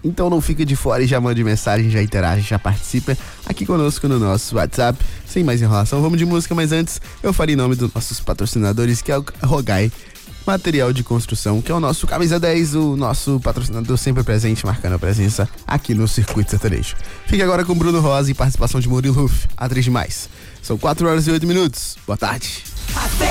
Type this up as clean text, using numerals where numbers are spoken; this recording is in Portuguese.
Então não fica de fora e já mande mensagem, já interage, já participa aqui conosco no nosso WhatsApp. Sem mais enrolação, vamos de música, mas antes eu farei em nome dos nossos patrocinadores, que é o Rogai Material de Construção, que é o nosso Camisa 10, o nosso patrocinador sempre presente, marcando a presença aqui no Circuito Sertanejo. Fique agora com Bruno Rosa e participação de Murilo Huff, Atriz Demais. São 4 horas e 8 minutos. Boa tarde.